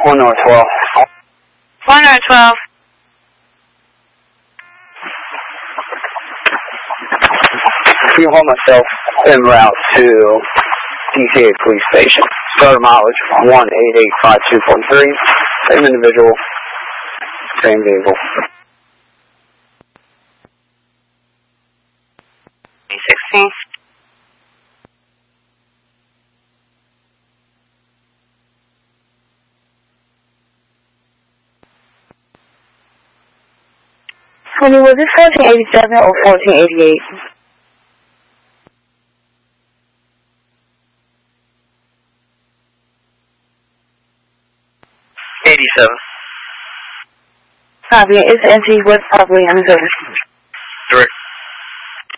1 North 12. 1 North 12. You hold myself en route to DCA Police Station. Starter mileage 1885243. Same individual, same vehicle. 16. Honey, was it 1487 or 1488? 87. Copy. It's NT West Parkway, Minnesota.